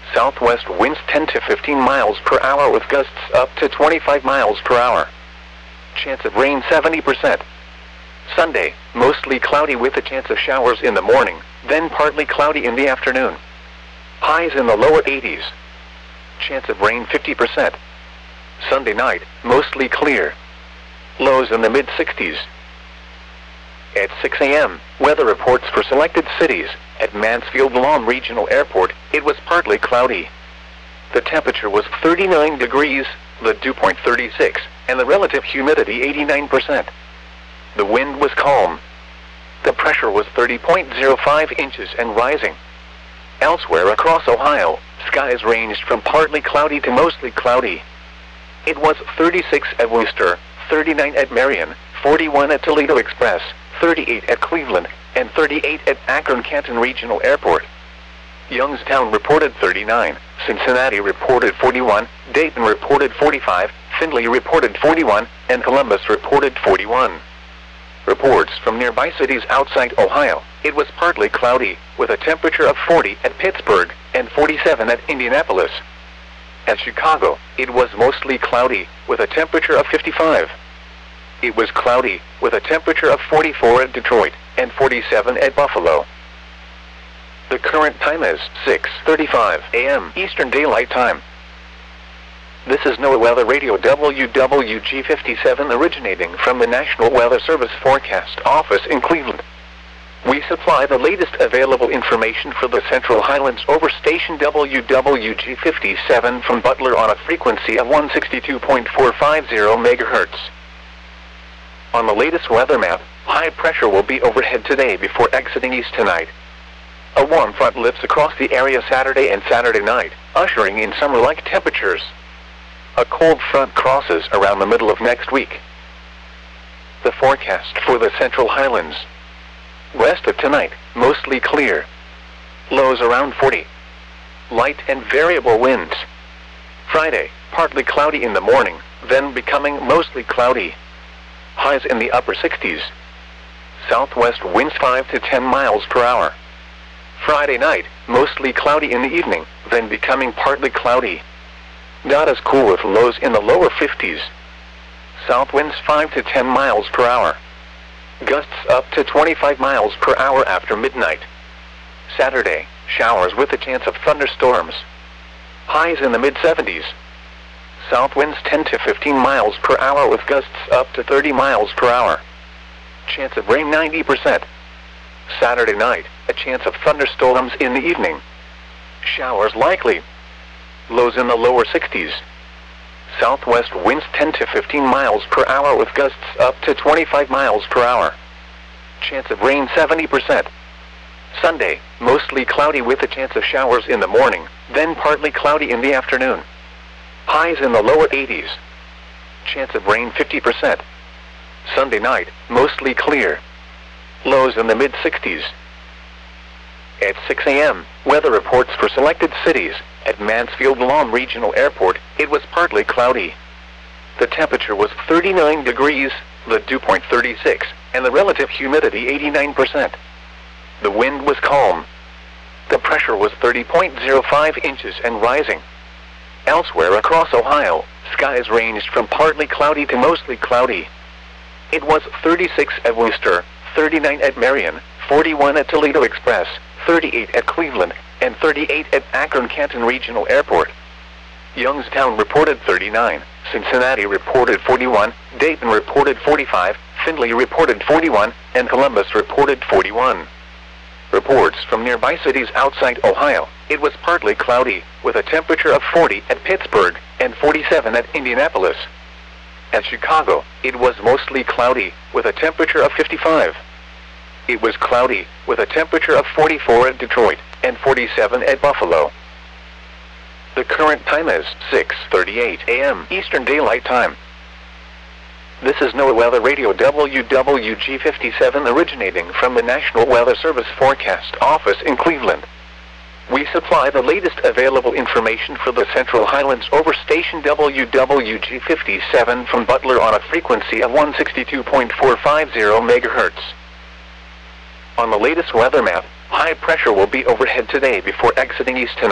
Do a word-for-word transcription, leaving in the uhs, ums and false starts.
Southwest winds ten to fifteen miles per hour with gusts up to twenty-five miles per hour. Chance of rain seventy percent. Sunday, mostly cloudy with a chance of showers in the morning, then partly cloudy in the afternoon. Highs in the lower eighties. Chance of rain fifty percent. Sunday night, mostly clear. Lows in the mid sixties. At six a m, weather reports for selected cities. At Mansfield Lawn Regional Airport, it was partly cloudy. The temperature was thirty-nine degrees, the dew point thirty-six, and the relative humidity eighty-nine percent. The wind was calm. The pressure was thirty point zero five inches and rising. Elsewhere across Ohio, skies ranged from partly cloudy to mostly cloudy. It was thirty-six at Wooster, thirty-nine at Marion, forty-one at Toledo Express, thirty-eight at Cleveland, and thirty-eight at Akron-Canton Regional Airport. Youngstown reported thirty-nine, Cincinnati reported forty-one, Dayton reported forty-five, Findlay reported forty-one, and Columbus reported forty-one. Reports from nearby cities outside Ohio, it was partly cloudy, with a temperature of forty at Pittsburgh, and forty-seven at Indianapolis. At Chicago, it was mostly cloudy, with a temperature of fifty-five. It was cloudy, with a temperature of forty-four at Detroit, and forty-seven at Buffalo. The current time is six thirty-five a m Eastern Daylight Time. This is NOAA Weather Radio W W G fifty-seven originating from the National Weather Service Forecast Office in Cleveland. We supply the latest available information for the Central Highlands over station W W G fifty-seven from Butler on a frequency of one sixty-two point four five zero megahertz. On the latest weather map, high pressure will be overhead today before exiting east tonight. A warm front lifts across the area Saturday and Saturday night, ushering in summer-like temperatures. A cold front crosses around the middle of next week. The forecast for the Central Highlands. West of tonight, mostly clear. Lows around forty. Light and variable winds. Friday, partly cloudy in the morning, then becoming mostly cloudy. Highs in the upper sixties. Southwest winds five to ten miles per hour. Friday night, mostly cloudy in the evening, then becoming partly cloudy. Not as cool with lows in the lower fifties. South winds five to ten miles per hour. Gusts up to twenty-five miles per hour after midnight. Saturday, showers with a chance of thunderstorms. Highs in the mid seventies. South winds ten to fifteen miles per hour with gusts up to thirty miles per hour. Chance of rain ninety percent. Saturday night, a chance of thunderstorms in the evening. Showers likely. Lows in the lower sixties. Southwest winds ten to fifteen miles per hour with gusts up to twenty-five miles per hour. Chance of rain seventy percent. Sunday, mostly cloudy with a chance of showers in the morning, then partly cloudy in the afternoon. Highs in the lower eighties. Chance of rain fifty percent. Sunday night, mostly clear. Lows in the mid sixties. At six a m, weather reports for selected cities. At Mansfield Lawn Regional Airport, it was partly cloudy. The temperature was thirty-nine degrees, the dew point thirty-six, and the relative humidity eighty-nine percent. The wind was calm. The pressure was thirty point zero five inches and rising. Elsewhere across Ohio, skies ranged from partly cloudy to mostly cloudy. It was thirty-six at Wooster, thirty-nine at Marion, forty-one at Toledo Express, thirty-eight at Cleveland, and thirty-eight at Akron-Canton Regional Airport. Youngstown reported thirty-nine, Cincinnati reported forty-one, Dayton reported forty-five, Findlay reported forty-one, and Columbus reported forty-one. Reports from nearby cities outside Ohio, it was partly cloudy, with a temperature of forty at Pittsburgh, and forty-seven at Indianapolis. At Chicago, it was mostly cloudy, with a temperature of fifty-five. It was cloudy, with a temperature of forty-four at Detroit, and forty-seven at Buffalo. The current time is six thirty-eight a m Eastern Daylight Time. This is NOAA Weather Radio W W G fifty-seven originating from the National Weather Service Forecast Office in Cleveland. We supply the latest available information for the Central Highlands over station W W G fifty-seven from Butler on a frequency of one sixty-two point four five zero megahertz. On the latest weather map, high pressure will be overhead today before exiting east tonight.